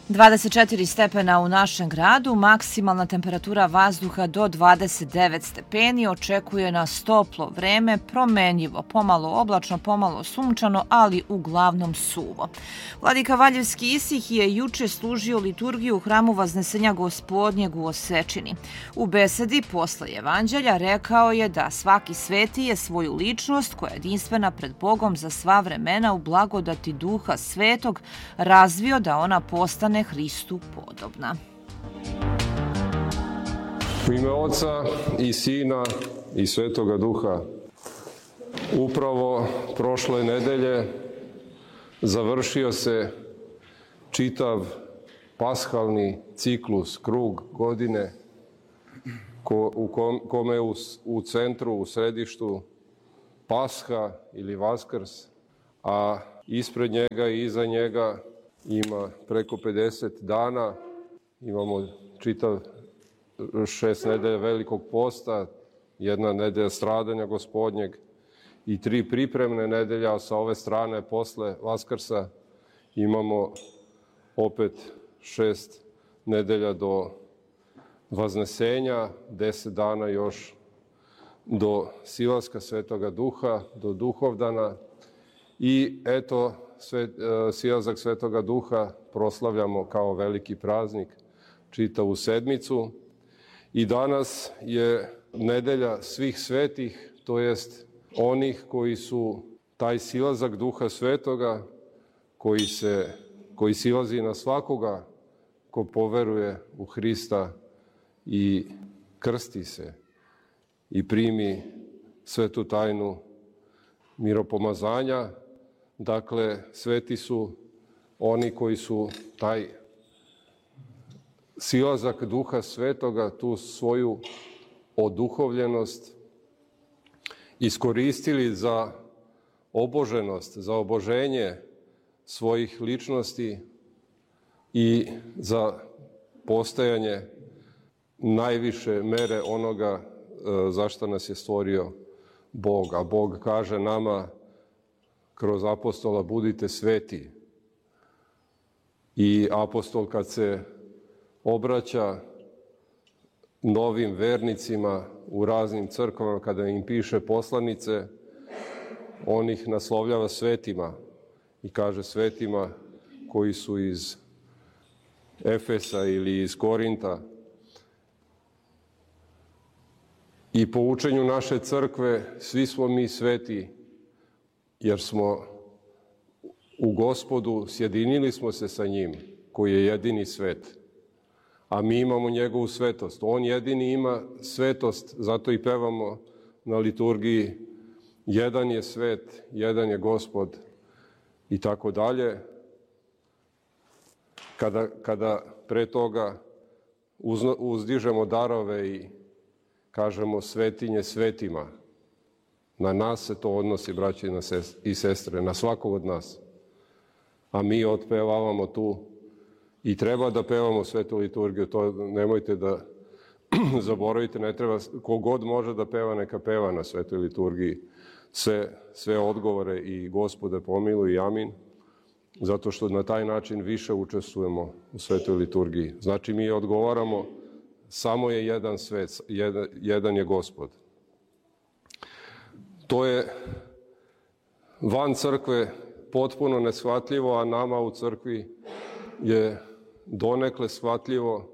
24 stepena u našem gradu, maksimalna temperatura vazduha do 29 stepeni, očekuje nas toplo vreme, promenljivo, pomalo oblačno, pomalo sunčano, ali uglavnom suvo. Vladika Valjevski Isih je juče služio liturgiju u hramu Vaznesenja Gospodnjeg u Osečini. U besedi posle evanđelja rekao je da svaki sveti je svoju ličnost, koja je jedinstvena pred Bogom za sva vremena, u blagodati Duha Svetog razvio da ona postane Hristu podobna. U ime Oca i Sina i Svetoga Duha. Upravo prošle nedelje završio se čitav pashalni ciklus, krug godine, u kome je u centru, u središtu Pasha ili Vaskrs, a ispred njega i iza njega ima preko 50 dana. Imamo čitav 6 nedelja velikog posta, jedna nedelja stradanja Gospodnjeg i 3 pripremne nedelja, a sa ove strane posle Vaskrsa imamo opet 6 nedelja do Vaznesenja, 10 dana još do silaska Svetoga Duha, do Duhovdana. I eto, silazak Svetoga Duha proslavljamo kao veliki praznik čitavu sedmicu. I danas je nedelja svih svetih, to jest onih koji su taj silazak Duha Svetoga, koji silazi na svakoga ko poveruje u Hrista i krsti se i primi svetu tajnu miropomazanja. Dakle, sveti su oni koji su taj silazak Duha Svetoga, tu svoju oduhovljenost iskoristili za oboženost, za oboženje svojih ličnosti i za postajanje najviše mere onoga za što nas je stvorio Bog. A Bog kaže nama kroz apostola: budite sveti. I apostol kad se obraća novim vernicima u raznim crkvama, kada im piše poslanice, on ih naslovljava svetima i kaže svetima koji su iz Efesa ili iz Korinta. I po učenju naše crkve svi smo mi sveti, jer smo u Gospodu, sjedinili smo se sa njim, koji je jedini svet. A mi imamo njegovu svetost. On jedini ima svetost, zato i pevamo na liturgiji: jedan je svet, jedan je Gospod i tako dalje. Kada pre toga uzdižemo darove i kažemo svetinje svetima, na nas se to odnosi, braće i sestre, na svakog od nas. A mi otpevavamo tu i treba da pevamo svetu liturgiju, to nemojte da zaboravite, ne treba, kogod može da peva, neka peva na svetoj liturgiji sve odgovore i Gospode pomiluj i amin, zato što na taj način više učestvujemo u svetoj liturgiji. Znači mi odgovaramo: samo je jedan svet, jedan je Gospod. To je van crkve potpuno neshvatljivo, a nama u crkvi je donekle shvatljivo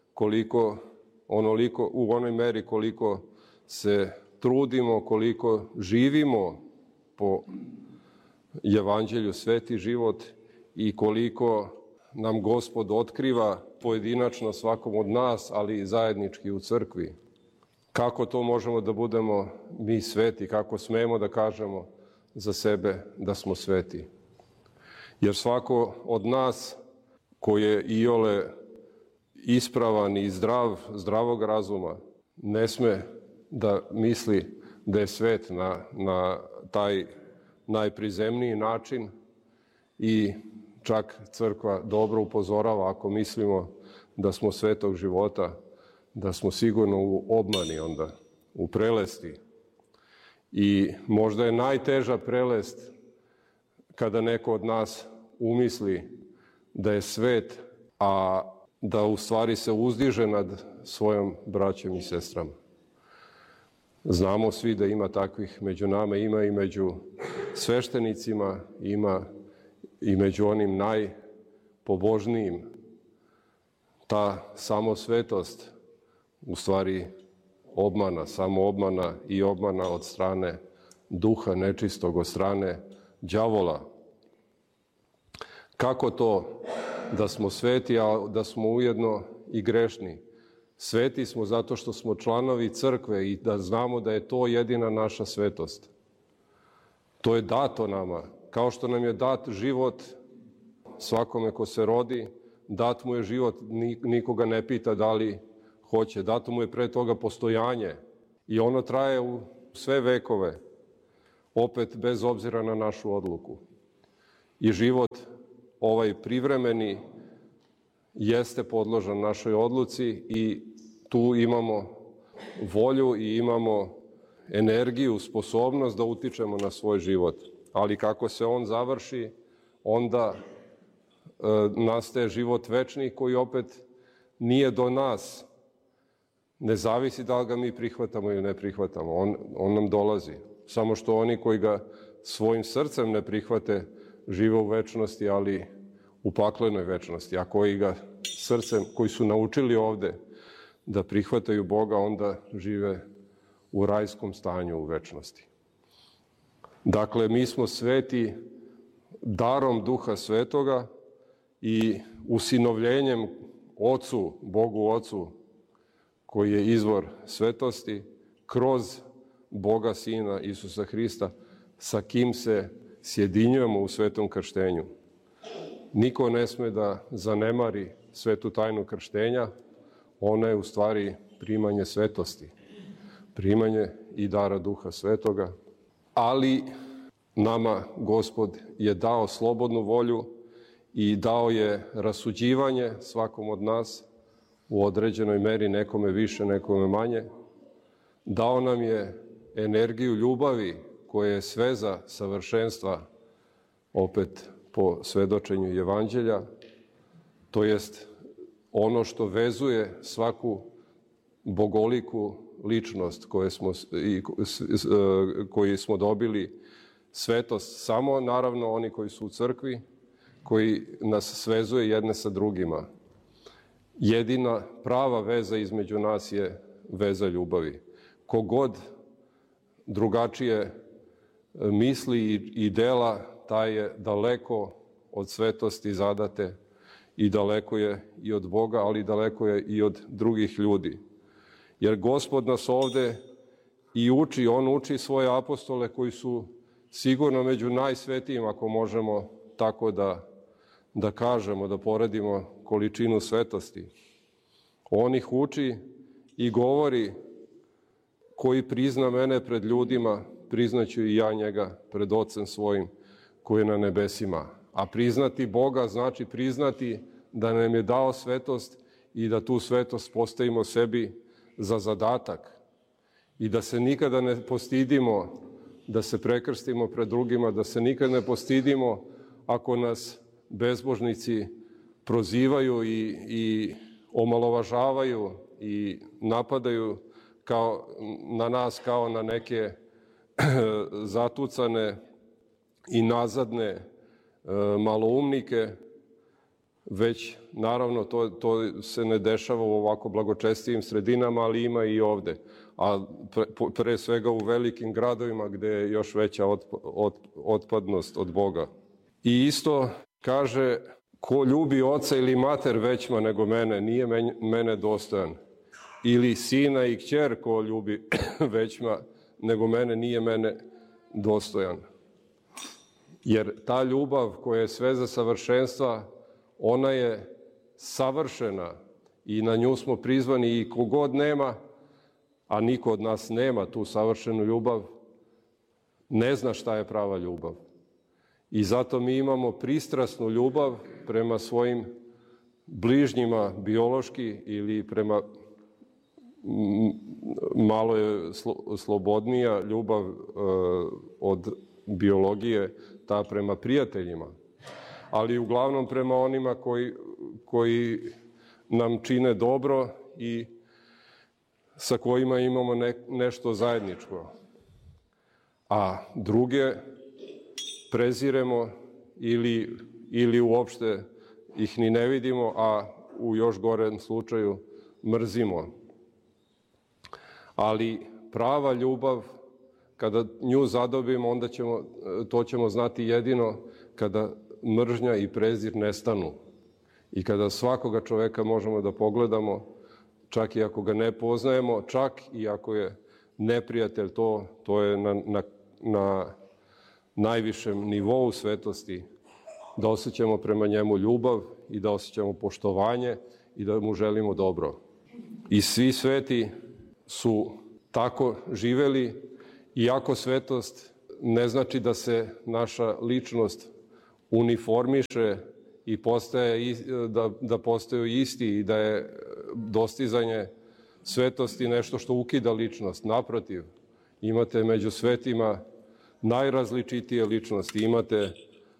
u onoj meri koliko se trudimo, koliko živimo po evanđelju sveti život i koliko nam Gospod otkriva pojedinačno svakom od nas, ali i zajednički u crkvi. Kako to možemo da budemo mi sveti, kako smemo da kažemo za sebe da smo sveti? Jer svako od nas koji je iole ispravan i zdravog razuma, ne sme da misli da je svet na taj najprizemniji način i čak crkva dobro upozorava ako mislimo da smo svetog života, da smo sigurno u obmani onda, u prelesti. I možda je najteža prelest kada neko od nas umisli da je svet a da u stvari se uzdiže nad svojom braćom i sestrama. Znamo svi da ima takvih među nama, ima i među sveštenicima, ima i među onim najpobožnijim. Ta samosvetost, u stvari obmana, samoobmana i obmana od strane duha nečistog, od strane đavola. Kako to da smo sveti, a da smo ujedno i grešni? Sveti smo zato što smo članovi crkve i da znamo da je to jedina naša svetost. To je dato nama, kao što nam je dat život svakome ko se rodi, dat mu je život, nikoga ne pita da li hoće, dato mu je pre toga postojanje i ono traje u sve vekove, opet bez obzira na našu odluku. I život ovaj privremeni jeste podložan našoj odluci i tu imamo volju i imamo energiju, sposobnost da utičemo na svoj život. Ali kako se on završi, onda nastaje život večni koji opet nije do nas. Ne zavisi da li ga mi prihvatamo ili ne prihvatamo. On nam dolazi. Samo što oni koji ga svojim srcem ne prihvate žive u večnosti, ali u paklenoj večnosti. A koji ga srcem, koji su naučili ovde da prihvataju Boga, onda žive u rajskom stanju u večnosti. Dakle, mi smo sveti darom Duha Svetoga i usinovljenjem Ocu, Bogu Ocu, koji je izvor svetosti, kroz Boga Sina Isusa Hrista, sa kim se sjedinjujemo u svetom krštenju. Niko ne sme da zanemari svetu tajnu krštenja, ona je u stvari primanje svetosti, primanje i dara Duha Svetoga, ali nama Gospod je dao slobodnu volju i dao je rasuđivanje svakom od nas u određenoj meri, nekome više, nekome manje. Dao nam je energiju ljubavi koja je sveza savršenstva, opet po svedočenju Evanđelja, to jest ono što vezuje svaku bogoliku ličnost koju smo dobili, svetost, samo naravno oni koji su u crkvi, koji nas svezuje jedne sa drugima. Jedina prava veza između nas je veza ljubavi. Kogod drugačije misli i dela, taj je daleko od svetosti zadate i daleko je i od Boga, ali daleko je i od drugih ljudi. Jer Gospod nas ovde i uči, on uči svoje apostole koji su sigurno među najsvetijim, ako možemo tako da kažemo, da poredimo količinu svetosti. On ih uči i govori: koji prizna mene pred ljudima, priznaću i ja njega pred Ocem svojim koji je na nebesima. A priznati Boga znači priznati da nam je dao svetost i da tu svetost postavimo sebi za zadatak. I da se nikada ne postidimo da se prekrstimo pred drugima, da se nikada ne postidimo ako nas bezbožnici prozivaju i omalovažavaju i napadaju na nas kao na neke zatucane i nazadne maloumnike, već naravno to se ne dešava u ovako blagočestijim sredinama, ali ima i ovde. A pre svega u velikim gradovima gde je još veća otpadnost od Boga. I isto kaže: ko ljubi oca ili mater većma nego mene, nije mene dostojan. Ili sina i kćer ko ljubi većma nego mene, nije mene dostojan. Jer ta ljubav koja je sveza savršenstva, ona je savršena i na nju smo prizvani, i kogod nema, a niko od nas nema tu savršenu ljubav, ne zna šta je prava ljubav. I zato mi imamo pristrasnu ljubav prema svojim bližnjima biološki ili prema, malo je slobodnija ljubav od biologije, ta prema prijateljima. Ali uglavnom prema onima koji nam čine dobro i sa kojima imamo nešto zajedničko. A druge preziremo ili uopšte ih ni ne vidimo, a u još gorem slučaju mrzimo. Ali prava ljubav, kada nju zadobimo, onda to ćemo znati jedino kada mržnja i prezir nestanu. I kada svakoga čoveka možemo da pogledamo, čak i ako ga ne poznajemo, čak i ako je neprijatelj, to je na najvišem nivou svetosti, da osjećamo prema njemu ljubav i da osjećamo poštovanje i da mu želimo dobro. I svi sveti su tako živeli, iako svetost ne znači da se naša ličnost uniformiše i da postaju isti i da je dostizanje svetosti nešto što ukida ličnost. Naprotiv, imate među svetima najrazličitije ličnosti. Imate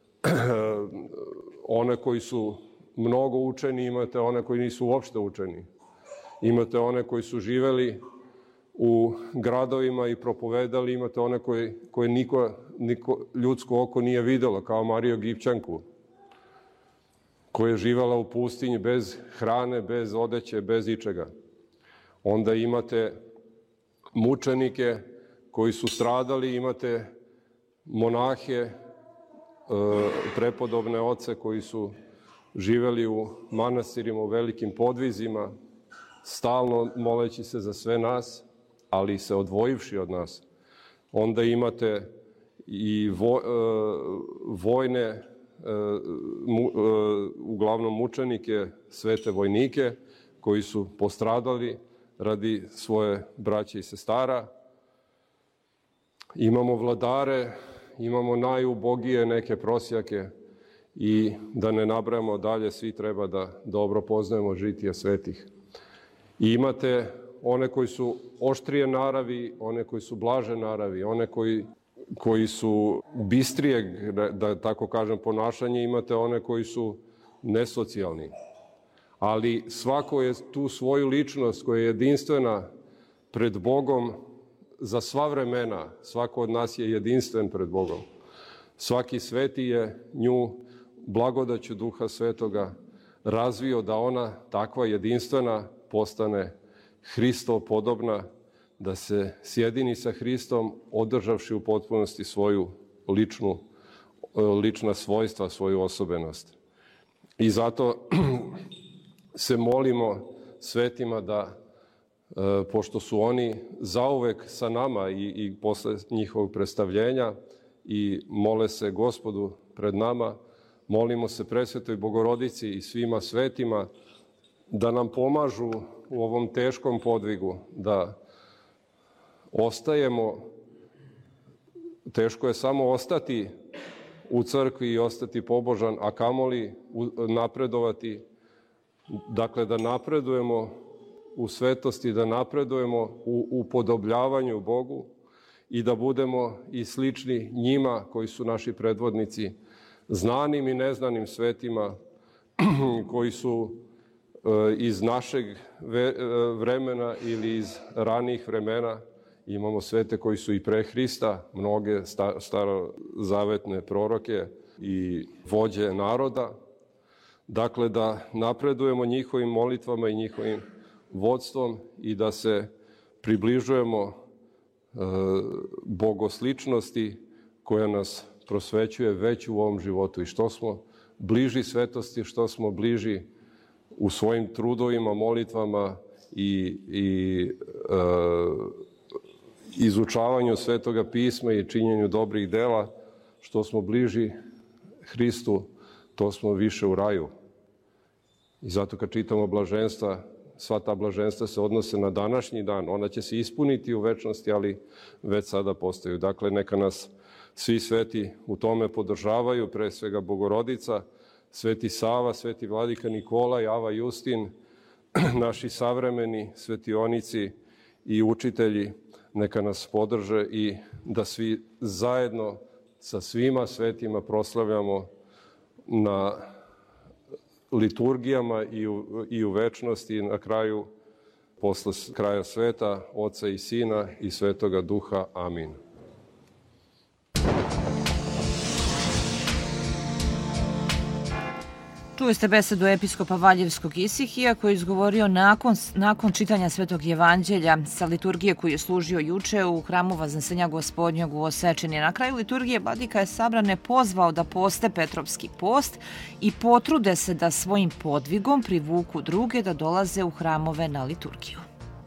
one koji su mnogo učeni, imate one koji nisu uopšte učeni. Imate one koji su živeli u gradovima i propovedali, imate one koje niko ljudsko oko nije videlo, kao Mariju Egipćanku, koja je živela u pustinji bez hrane, bez odeće, bez ičega. Onda imate mučenike koji su stradali, imate monahe, prepodobne oce koji su živeli u manastirima, u velikim podvizima, stalno moleći se za sve nas, ali se odvojivši od nas. Onda imate i vojne, uglavnom mučenike, svete vojnike, koji su postradali radi svoje braće i sestara. Imamo vladare, imamo najubogije neke prosjake i da ne nabrajamo dalje, svi treba da dobro poznajemo žitije svetih. I imate one koji su oštrije naravi, one koji su blaže naravi, one koji su bistrijeg, da tako kažem, ponašanje, imate one koji su nesocijalni. Ali svako je tu svoju ličnost koja je jedinstvena pred Bogom za sva vremena. Svako od nas je jedinstven pred Bogom. Svaki sveti je nju blagodaću Duha Svetoga razvio da ona takva jedinstvena postane Hristov podobna, da se sjedini sa Hristom, održavši u potpunosti svoju lična svojstva, svoju osobenost. I zato se molimo svetima da, pošto su oni zauvek sa nama i posle njihovog predstavljenja i mole se Gospodu pred nama, molimo se Presvetoj Bogorodici i svima svetima da nam pomažu u ovom teškom podvigu, da ostajemo, teško je samo ostati u crkvi i ostati pobožan, a kamoli napredovati, dakle da napredujemo u svetosti, da napredujemo u upodobljavanju Bogu i da budemo i slični njima koji su naši predvodnici, znanim i neznanim svetima koji su iz našeg vremena ili iz ranijih vremena. Imamo svete koji su i pre Hrista, mnoge starozavetne proroke i vođe naroda. Dakle, da napredujemo njihovim molitvama i njihovim vodstvom i da se približujemo bogosličnosti koja nas prosvećuje već u ovom životu. I što smo bliži svetosti, što smo bliži u svojim trudovima, molitvama i izučavanju Svetoga pisma i činjenju dobrih dela, što smo bliži Hristu, to smo više u raju. I zato kad čitamo blaženstva, sva ta blaženstva se odnose na današnji dan. Ona će se ispuniti u večnosti, ali već sada postaju. Dakle, neka nas svi sveti u tome podržavaju, pre svega Bogorodica, Sveti Sava, Sveti Vladika Nikolaj, Ava Justin, naši savremeni svetionici i učitelji, neka nas podrže i da svi zajedno sa svima svetima proslavljamo na liturgijama i u večnosti i na kraju, posle kraja sveta, Oca i Sina i Svetoga Duha. Amin. Čuli ste besedu episkopa Valjevskog Isihija koji je izgovorio nakon čitanja Svetog Evanđelja sa liturgije koju je služio juče u hramu Vaznesenja Gospodnjeg u Osečini. Na kraju liturgije vladika je sabrane pozvao da poste Petrovski post i potrude se da svojim podvigom privuku druge da dolaze u hramove na liturgiju.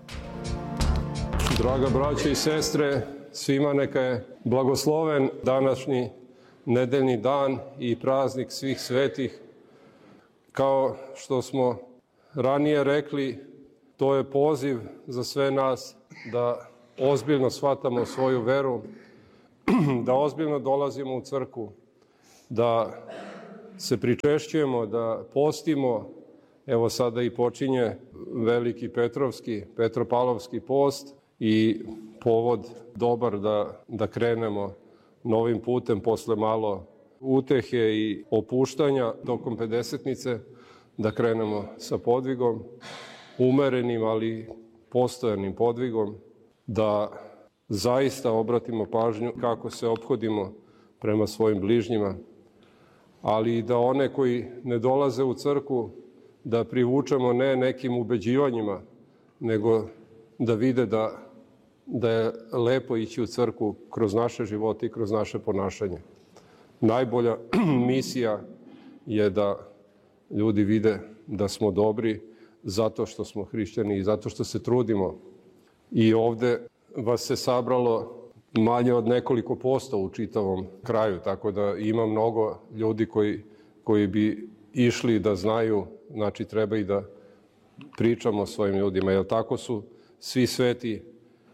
Draga braćo i sestre, svima neka je blagosloven današnji nedeljni dan i praznik svih svetih. Kao što smo ranije rekli, to je poziv za sve nas da ozbiljno shvatamo svoju veru, da ozbiljno dolazimo u crkvu, da se pričešćujemo, da postimo. Evo sada i počinje veliki Petropalovski post i povod dobar da krenemo novim putem posle malo utehe i opuštanja tokom Pedesetnice, da krenemo sa podvigom, umerenim, ali postojanim podvigom, da zaista obratimo pažnju kako se ophodimo prema svojim bližnjima, ali i da one koji ne dolaze u crkvu, da privučemo ne nekim ubeđivanjima, nego da vide da je lepo ići u crkvu kroz naše živote i kroz naše ponašanje. Najbolja misija je da ljudi vide da smo dobri zato što smo hrišćani i zato što se trudimo. I ovde vas se sabralo manje od nekoliko posto u čitavom kraju, tako da ima mnogo ljudi koji bi išli da znaju, znači treba i da pričamo svojim ljudima, jer tako su svi sveti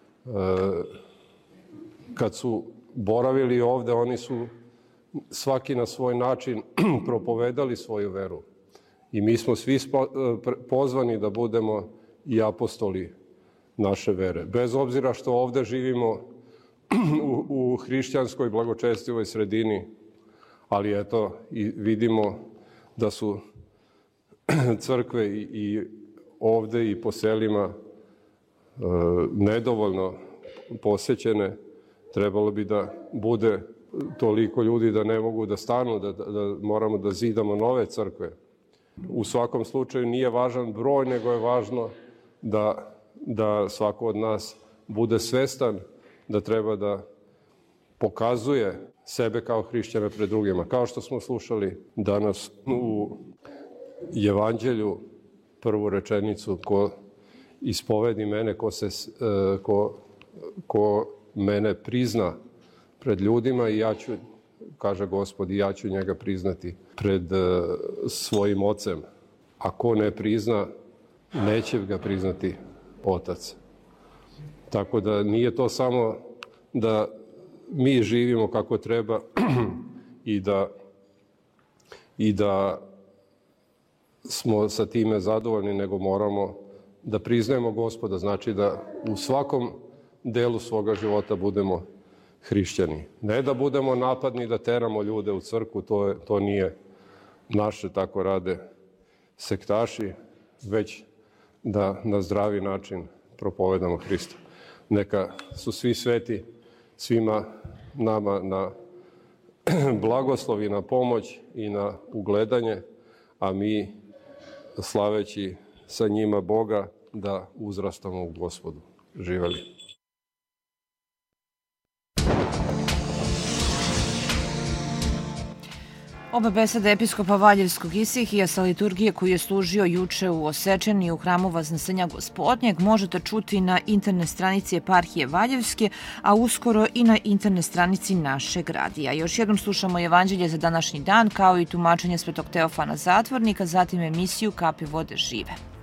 kad su boravili ovde, oni su svaki na svoj način propovedali svoju veru. I mi smo svi pozvani da budemo i apostoli naše vere. Bez obzira što ovde živimo u hrišćanskoj blagočestivoj sredini, ali eto i vidimo da su crkve i ovde i po selima nedovoljno posećene. Trebalo bi da bude toliko ljudi da ne mogu da stanu, da moramo da zidamo nove crkve. U svakom slučaju nije važan broj, nego je važno da svako od nas bude svestan da treba da pokazuje sebe kao hrišćana pred drugima. Kao što smo slušali danas u Evanđelju, prvu rečenicu, ko ispovedi mene, ko mene prizna pred ljudima i ja ću, kaže Gospod, i ja ću njega priznati pred svojim ocem. A ko ne prizna, neće ga priznati Otac. Tako da nije to samo da mi živimo kako treba i da smo sa time zadovoljni, nego moramo da priznajemo Gospoda, znači da u svakom delu svoga života budemo hrišćani. Ne da budemo napadni, da teramo ljude u crkvu, to nije naše, tako rade sektaši, već da na zdravi način propovedamo Hrista. Neka su svi sveti svima nama na blagoslov i na pomoć i na ugledanje, a mi, slaveći sa njima Boga, da uzrastamo u Gospodu. Živeli. Oba besede episkopa Valjevskog Isihija sa liturgije koju je služio juče u Osečeni u hramu Vaznesenja Gospodnjeg možete čuti na internet stranici Eparhije Valjevske, a uskoro i na internet stranici našeg radija. Još jednom slušamo Evanđelje za današnji dan, kao i tumačenje Svetog Teofana Zatvornika, zatim emisiju Kapi vode žive.